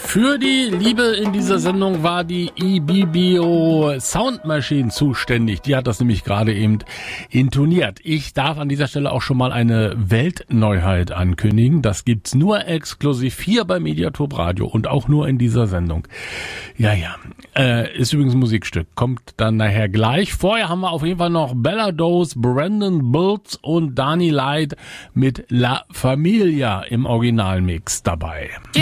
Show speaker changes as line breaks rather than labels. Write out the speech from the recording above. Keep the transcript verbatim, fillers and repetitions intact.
Für die Liebe in dieser Sendung war die Ibibio Sound Machine zuständig. Die hat das nämlich gerade eben intoniert. Ich darf an dieser Stelle auch schon mal eine Weltneuheit ankündigen. Das gibt's nur exklusiv hier bei Mediatop Radio und auch nur in dieser Sendung. Ja, ja. Äh, ist übrigens ein Musikstück. Kommt dann nachher gleich. Vorher haben wir auf jeden Fall noch Bella Dose, Brandon Bultz und Dani Light mit La Familia im Originalmix dabei.